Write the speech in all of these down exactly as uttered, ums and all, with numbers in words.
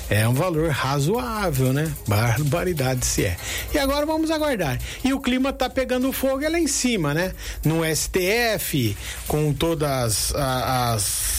É um valor razoável, né? Barbaridade se é. E agora vamos aguardar. E o clima tá pegando fogo é lá em cima, né? No S T F, com todas as...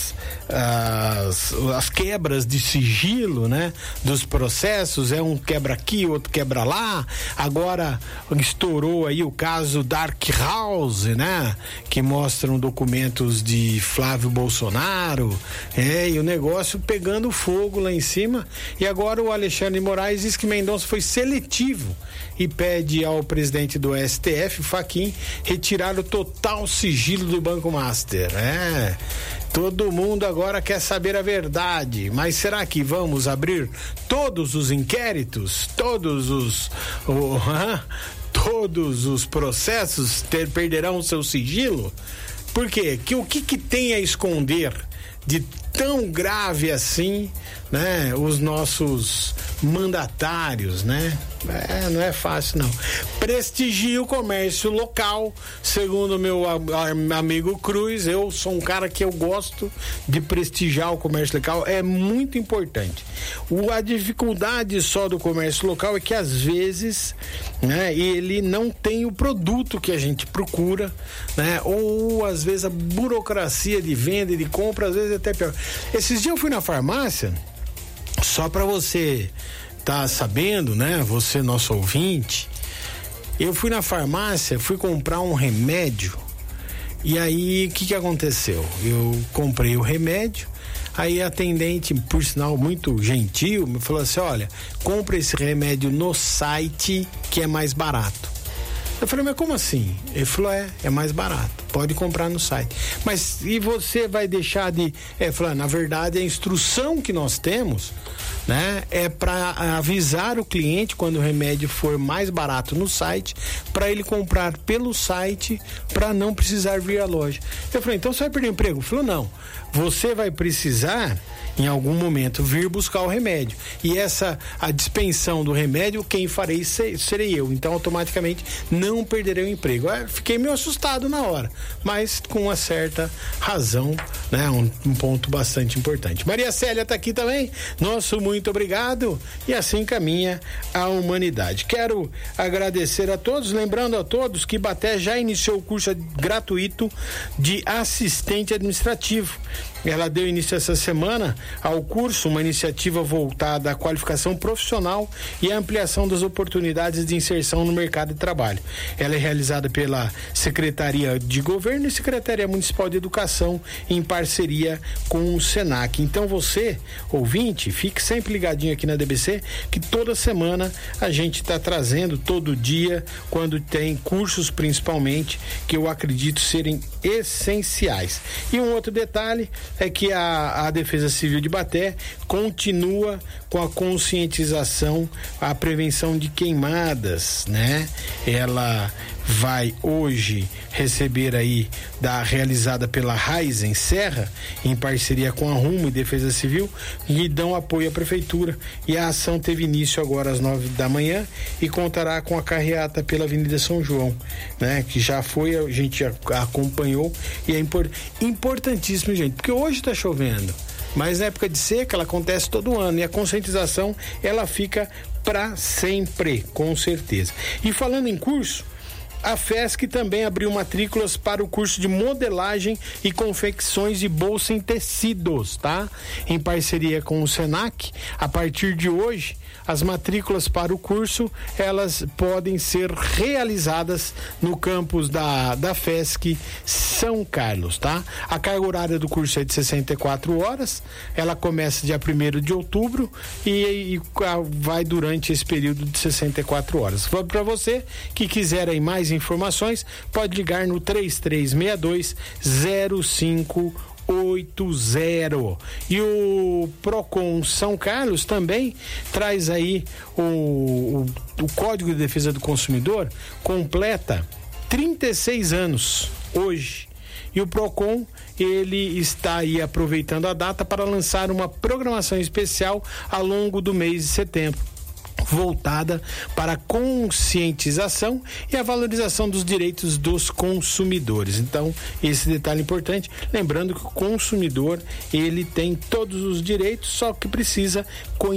As, as quebras de sigilo, né, dos processos, é um quebra aqui, outro quebra lá. Agora estourou aí o caso Dark House, né, que mostram documentos de Flávio Bolsonaro, é, e o negócio pegando fogo lá em cima. E agora o Alexandre Moraes diz que Mendonça foi seletivo e pede ao presidente do S T F, Fachin, retirar o total sigilo do Banco Master. É, todo mundo agora quer saber a verdade, mas será que vamos abrir todos os inquéritos, todos os oh, ah, todos os processos ter, perderão seu sigilo? Por quê? Que, o que que tem a esconder de tão grave assim, né? Os nossos mandatários, né? É, não é fácil não. Prestigie o comércio local, segundo meu amigo Cruz. Eu sou um cara que eu gosto de prestigiar o comércio local, é muito importante. O, a dificuldade só do comércio local é que às vezes, né, ele não tem o produto que a gente procura, né? Ou às vezes a burocracia de venda e de compra, às vezes é até pior. Esses dias eu fui na farmácia, só para você tá sabendo, né? Você, nosso ouvinte, eu fui na farmácia, fui comprar um remédio, e aí o que que aconteceu? Eu comprei o remédio, aí a atendente, por sinal muito gentil, me falou assim: olha, compra esse remédio no site que é mais barato. Eu falei, mas como assim? Ele falou, é, é mais barato, pode comprar no site. Mas e você vai deixar de... É, falou, na verdade a instrução que nós temos, né, é para avisar o cliente quando o remédio for mais barato no site, para ele comprar pelo site, para não precisar vir à loja. Eu falei, então você vai perder o emprego? Ele falou, não, você vai precisar em algum momento vir buscar o remédio, e essa, a dispensão do remédio, quem farei serei eu, então automaticamente não perderei o emprego. Eu fiquei meio assustado na hora, mas com uma certa razão, né, um, um ponto bastante importante. Maria Célia tá aqui também, nosso muito obrigado, e assim caminha a humanidade. Quero agradecer a todos, lembrando a todos que Baté já iniciou o curso gratuito de assistente administrativo. Ela deu início essa semana ao curso, uma iniciativa voltada à qualificação profissional e à ampliação das oportunidades de inserção no mercado de trabalho. Ela é realizada pela Secretaria de Governo e Secretaria Municipal de Educação, em parceria com o Senac. Então você, ouvinte, fique sempre ligadinho aqui na D B C, que toda semana a gente está trazendo, todo dia, quando tem cursos principalmente, que eu acredito serem essenciais. E um outro detalhe é que a, a Defesa Civil de Baté continua com a conscientização, a prevenção de queimadas, né? Ela vai hoje receber aí, da, realizada pela Raizen Serra, em parceria com a Rumo e Defesa Civil, e dão apoio à Prefeitura. E a ação teve início agora às nove da manhã e contará com a carreata pela Avenida São João, né? Que já foi, a gente já acompanhou, e é import, importantíssimo, gente, porque hoje tá chovendo, mas na época de seca ela acontece todo ano, e a conscientização ela fica para sempre, com certeza. E falando em curso, a FESC também abriu matrículas para o curso de modelagem e confecções de bolsa em tecidos, tá? Em parceria com o Senac, a partir de hoje, as matrículas para o curso, elas podem ser realizadas no campus da, da FESC São Carlos, tá? A carga horária do curso é de sessenta e quatro horas, ela começa dia primeiro de outubro e, e vai durante esse período de sessenta e quatro horas. Para você que quiser aí mais informações, pode ligar no três três seis dois zero cinco oito zero. E o Procon São Carlos também traz aí o, o, o Código de Defesa do Consumidor, completa trinta e seis anos hoje. E o Procon, ele está aí aproveitando a data para lançar uma programação especial ao longo do mês de setembro, voltada para a conscientização e a valorização dos direitos dos consumidores. Então, esse detalhe importante, lembrando que o consumidor, ele tem todos os direitos, só que precisa conhecer